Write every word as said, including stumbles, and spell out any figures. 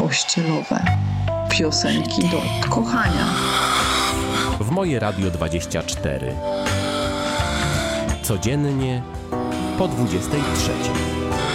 pościelowe. Piosenki do kochania. W moje Radio dwadzieścia cztery. Codziennie po dwudziestej trzeciej.